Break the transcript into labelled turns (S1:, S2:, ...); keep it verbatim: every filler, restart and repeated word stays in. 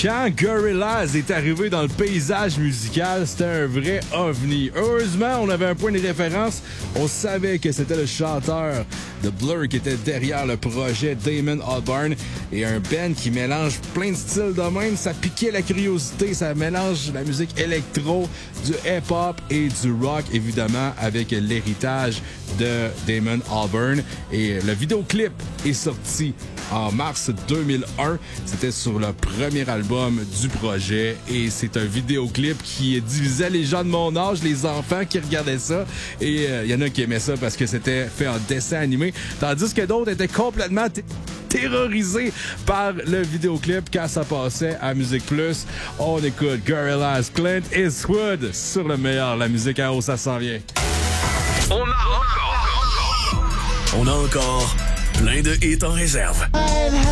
S1: Quand Gorillaz est arrivé dans le paysage musical, c'était un vrai ovni. Heureusement, on avait un point de référence. On savait que c'était le chanteur de Blur qui était derrière le projet, Damon Albarn. Et un band qui mélange plein de styles de même. Ça piquait la curiosité. Ça mélange la musique électro, du hip-hop et du rock, évidemment, avec l'héritage de Damon Albarn. Et le vidéoclip est sorti en mars deux mille un. C'était sur le premier album du projet et c'est un vidéoclip qui divisait les gens de mon âge, les enfants qui regardaient ça, et il euh, y en a qui aimaient ça parce que c'était fait en dessin animé, tandis que d'autres étaient complètement t- terrorisés par le vidéoclip quand ça passait à Musique Plus. On écoute Gorillaz, Clint Eastwood sur le meilleur, la musique à haut, ça s'en vient.
S2: On a encore, on a encore plein de hits en réserve.